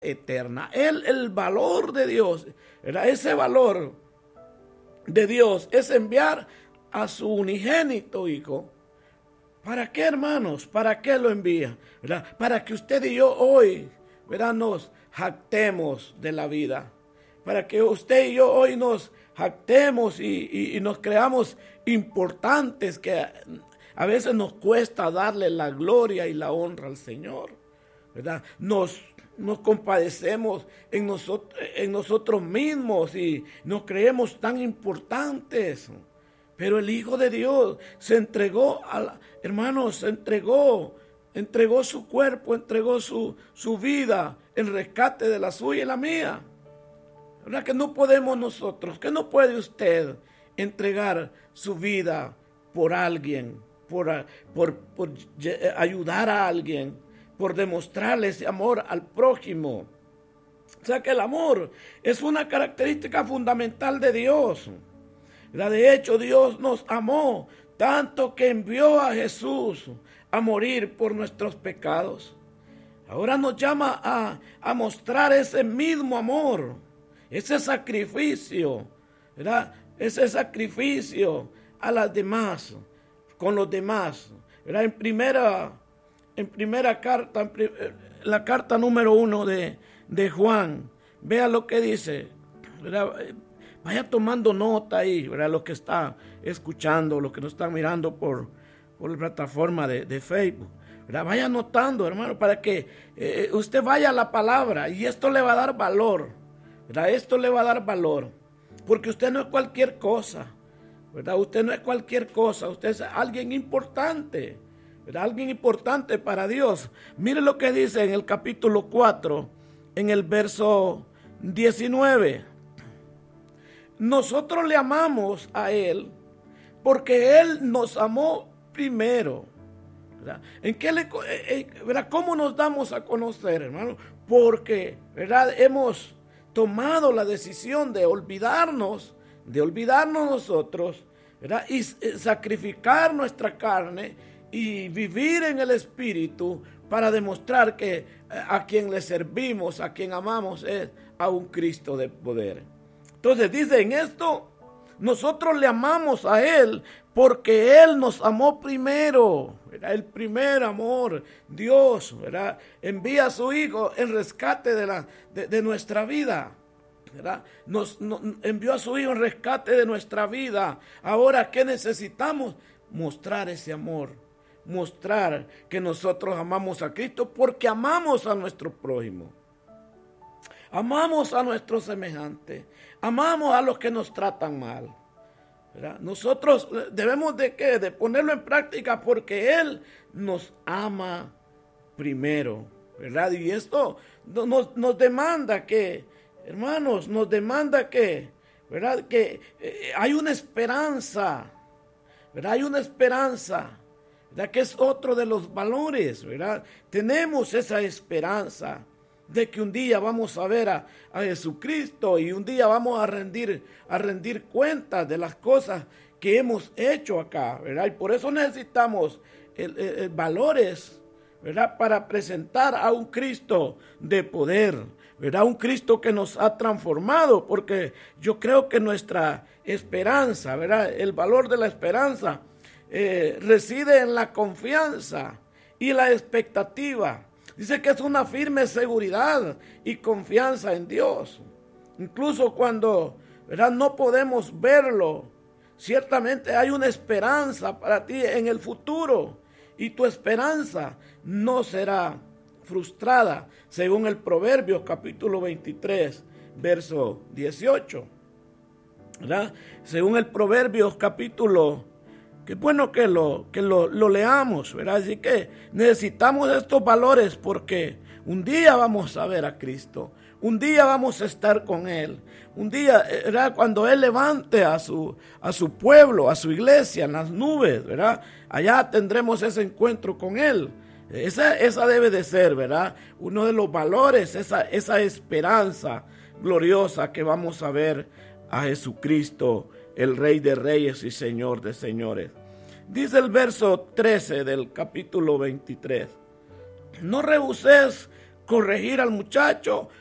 eterna. El valor de Dios, ¿verdad? Ese valor de Dios es enviar a su unigénito Hijo. ¿Para qué, hermanos? ¿Para qué lo envía? ¿Verdad? Para que usted y yo hoy, ¿verdad?, nos jactemos de la vida. Para que usted y yo hoy nos jactemos y nos creamos importantes, que a veces nos cuesta darle la gloria y la honra al Señor, ¿verdad? Nos compadecemos en nosotros mismos y nos creemos tan importantes. Pero el Hijo de Dios se entregó, hermanos, se entregó su cuerpo, entregó su vida en rescate de la suya y la mía. ¿Verdad que no podemos nosotros, que no puede usted entregar su vida por alguien, por ayudar a alguien, por demostrarle ese amor al prójimo? O sea que el amor es una característica fundamental de Dios. De hecho, Dios nos amó tanto que envió a Jesús a morir por nuestros pecados. Ahora nos llama a mostrar ese mismo amor, ese sacrificio, ¿verdad? Ese sacrificio a las demás, con los demás, ¿verdad? En primera carta, la carta número 1 de Juan, vea lo que dice, ¿verdad? Vaya tomando nota ahí, ¿verdad? Los que están escuchando, los que nos están mirando por la plataforma de Facebook, ¿verdad? Vaya anotando, hermano, para que usted vaya a la palabra y esto le va a dar valor, ¿verdad? Esto le va a dar valor, porque usted no es cualquier cosa, ¿verdad? Usted no es cualquier cosa, usted es alguien importante, ¿verdad? Alguien importante para Dios. Mire lo que dice en el capítulo 4, en el verso 19. Nosotros le amamos a Él porque Él nos amó primero. ¿Verdad? ¿Verdad? ¿Cómo nos damos a conocer, hermano? Porque, ¿verdad?, hemos tomado la decisión de olvidarnos nosotros, ¿verdad?, y sacrificar nuestra carne y vivir en el Espíritu para demostrar que a quien le servimos, a quien amamos, es a un Cristo de poder. Entonces dice en esto, nosotros le amamos a Él porque Él nos amó primero, ¿verdad? El primer amor, Dios, ¿verdad?, envía a su Hijo en rescate de nuestra vida, ¿verdad? Nos envió a su Hijo en rescate de nuestra vida. Ahora, ¿qué necesitamos? Mostrar ese amor, mostrar que nosotros amamos a Cristo porque amamos a nuestro prójimo. Amamos a nuestros semejantes, amamos a los que nos tratan mal, ¿verdad? Nosotros debemos de ponerlo en práctica porque Él nos ama primero, ¿verdad? Y esto nos demanda que, hermanos, ¿verdad?, que hay una esperanza, ¿verdad? Hay una esperanza, ¿verdad?, que es otro de los valores, ¿verdad? Tenemos esa esperanza de que un día vamos a ver a Jesucristo y un día vamos a rendir cuentas de las cosas que hemos hecho acá, ¿verdad? Y por eso necesitamos valores, ¿verdad?, para presentar a un Cristo de poder, ¿verdad? Un Cristo que nos ha transformado, porque yo creo que nuestra esperanza, ¿verdad?, el valor de la esperanza reside en la confianza y la expectativa. Dice que es una firme seguridad y confianza en Dios. Incluso cuando, ¿verdad?, no podemos verlo, ciertamente hay una esperanza para ti en el futuro. Y tu esperanza no será frustrada, según el Proverbios capítulo 23, verso 18. ¿Verdad? Según el Proverbios capítulo, qué bueno que lo leamos, ¿verdad? Así que necesitamos estos valores porque un día vamos a ver a Cristo, un día vamos a estar con Él, un día, ¿verdad?, cuando Él levante a su pueblo, a su iglesia en las nubes, ¿verdad? Allá tendremos ese encuentro con Él. Esa debe de ser, ¿verdad?, uno de los valores, esa esperanza gloriosa que vamos a ver a Jesucristo, el Rey de Reyes y Señor de Señores. Dice el verso 13 del capítulo 23. No rehuses corregir al muchacho,